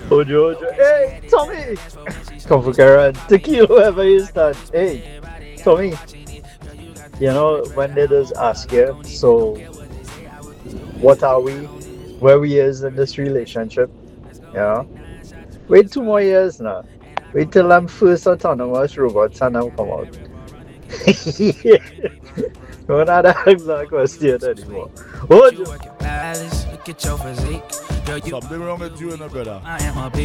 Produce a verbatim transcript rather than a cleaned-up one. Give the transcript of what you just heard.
Ojo, Ojo. Hey, Tommy! Come for Karen. Tequila, whoever is that. Hey, Tommy. You know, when they just ask you, so what are we? Where we is in this relationship? Yeah. Wait two more years now. Wait till I'm first autonomous robots and I'm come out. We're not ask that question anymore. Ojo. Something wrong with you and a brother.